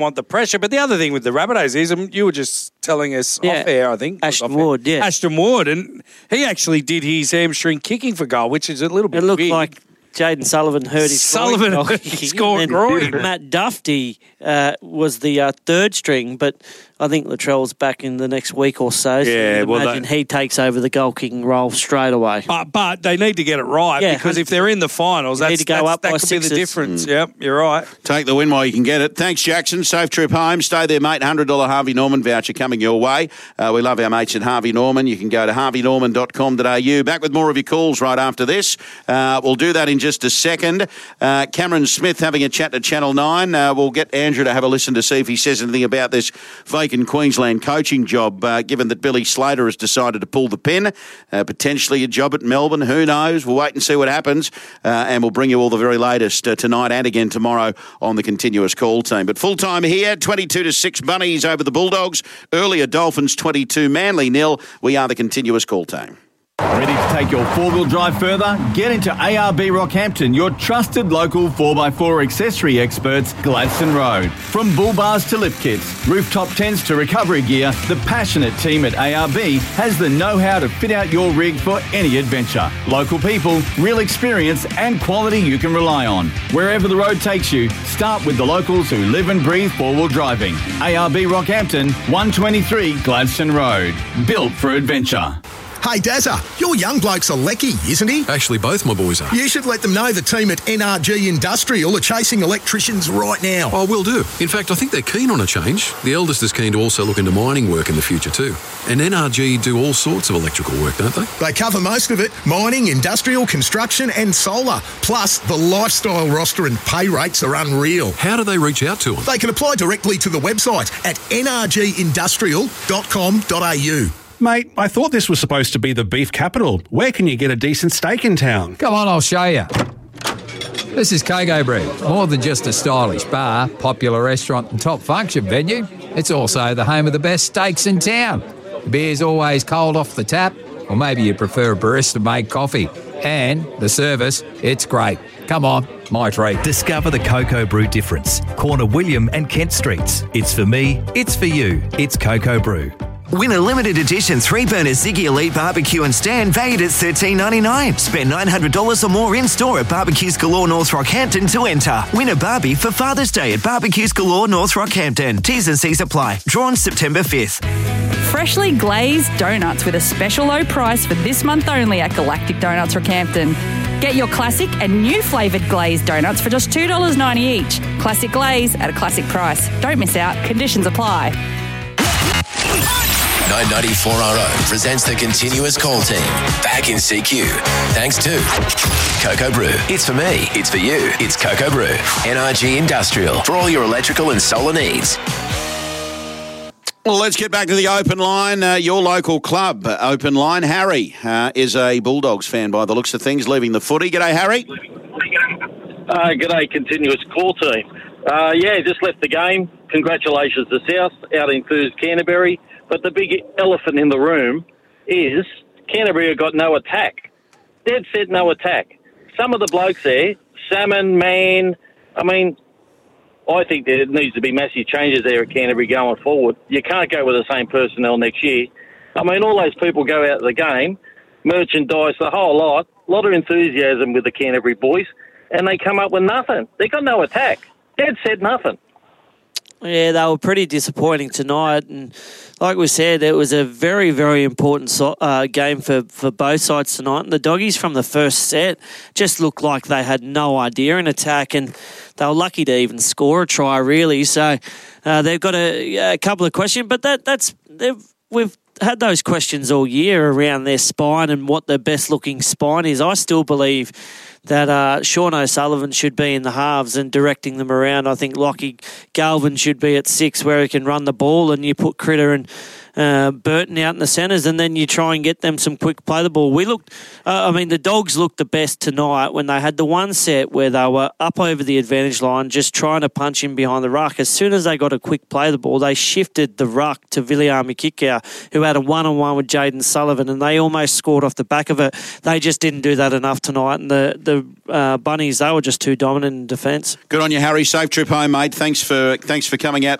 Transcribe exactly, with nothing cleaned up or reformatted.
want the pressure. But the other thing with the Rabbitohs is, um, you were just telling us Yeah. off air, I think. Ashton off air. Ward, yeah. Ashton Ward, and he actually did his hamstring kicking for goal, which is a little bit It looked big. like Jaden Sullivan hurt his Sullivan groin. scored And groin. Matt Duffy uh, was the uh, third string, but I think Latrell's back in the next week or so. so Yeah, you'd well, imagine they- he takes over the goal kicking role straight away. But, but they need to get it right Yeah, because if they're in the finals, They that's, need to go that's- up that by could be the sixes. difference. Yep, you're right. Take the win while you can get it. Thanks, Jackson. Safe trip home. Stay there, mate. one hundred dollars Harvey Norman voucher coming your way. Uh, we love our mates at Harvey Norman. You can go to harvey norman dot com dot a u. Back with more of your calls right after this. Uh, we'll do that in just a second. Uh, Cameron Smith having a chat to Channel nine. Uh, we'll get Andrew to have a listen to see if he says anything about this vacant Queensland coaching job, uh, given that Billy Slater has decided to pull the pin. Uh, potentially a job at Melbourne. Who knows? We'll wait and see what happens. Uh, and we'll bring you all the very latest uh, tonight and again tomorrow on the Continuous Call team. But full time here, twenty-two to six Bunnies over the Bulldogs. Earlier Dolphins twenty-two, Manly nil. We are the Continuous Call team. Ready to take your four-wheel drive further? Get into A R B Rockhampton, your trusted local four by four accessory experts, Gladstone Road. From bull bars to lift kits, rooftop tents to recovery gear, the passionate team at A R B has the know-how to fit out your rig for any adventure. Local people, real experience and quality you can rely on. Wherever the road takes you, start with the locals who live and breathe four-wheel driving. A R B Rockhampton, one twenty-three Gladstone Road. Built for adventure. Hey, Dazza, your young bloke's a lecky, isn't he? Actually, both my boys are. You should let them know the team at N R G Industrial are chasing electricians right now. Oh, will do. In fact, I think they're keen on a change. The eldest is keen to also look into mining work in the future too. And N R G do all sorts of electrical work, don't they? They cover most of it, mining, industrial, construction and solar. Plus, the lifestyle roster and pay rates are unreal. How do they reach out to them? They can apply directly to the website at n r g industrial dot com dot a u. Mate, I thought this was supposed to be the beef capital. Where can you get a decent steak in town? Come on, I'll show you. This is Coco Brew. More than just a stylish bar, popular restaurant and top function venue, it's also the home of the best steaks in town. The beer's always cold off the tap, or maybe you prefer a barista-made coffee. And the service, it's great. Come on, my treat. Discover the Coco Brew difference. Corner William and Kent Streets. It's for me, it's for you. It's Coco Brew. Win a limited edition three-burner Ziggy Elite barbecue and stand valued at thirteen ninety-nine. Spend nine hundred dollars or more in-store at Barbecues Galore North Rockhampton to enter. Win a Barbie for Father's Day at Barbecues Galore North Rockhampton. T's and C's apply. Drawn September fifth. Freshly glazed donuts with a special low price for this month only at Galactic Donuts Rockhampton. Get your classic and new flavoured glazed donuts for just two dollars ninety each. Classic glaze at a classic price. Don't miss out. Conditions apply. nine ninety-four R O presents the Continuous Call team. Back in C Q. Thanks to Coco Brew. It's for me. It's for you. It's Coco Brew. N R G Industrial. For all your electrical and solar needs. Well, let's get back to the open line. Uh, your local club, uh, open line. Harry uh, is a Bulldogs fan by the looks of things, leaving the footy. G'day, Harry. Uh, g'day, Continuous Call team. Uh, yeah, just left the game. Congratulations to South, out enthused Canterbury. But the big elephant in the room is Canterbury have got no attack. Dead set no attack. Some of the blokes there, Salmon, Mann, I mean, I think there needs to be massive changes there at Canterbury going forward. You can't go with the same personnel next year. I mean, all those people go out of the game, merchandise, the whole lot, a lot of enthusiasm with the Canterbury boys, and they come up with nothing. They got no attack. Dead set nothing. Yeah, they were pretty disappointing tonight, and like we said, it was a very, very important so, uh, game for, for both sides tonight. And the Doggies from the first set just looked like they had no idea in attack, and they were lucky to even score a try, really. So uh, they've got a, a couple of questions, but that that's we've had those questions all year around their spine and what the best-looking spine is. I still believe that uh, Sean O'Sullivan should be in the halves and directing them around. I think Lockie Galvin should be at six where he can run the ball, and you put Critter and uh, Burton out in the centres, and then you try and get them some quick play the ball. We looked, uh, I mean, the Dogs looked the best tonight when they had the one set where they were up over the advantage line, just trying to punch in behind the ruck. As soon as they got a quick play the ball, they shifted the ruck to Viliami Kikau, who had a one-on-one with Jaden Sullivan, and they almost scored off the back of it. They just didn't do that enough tonight, and the, the uh, Bunnies, they were just too dominant in defence. Good on you, Harry. Safe trip home, mate. Thanks for thanks for coming out.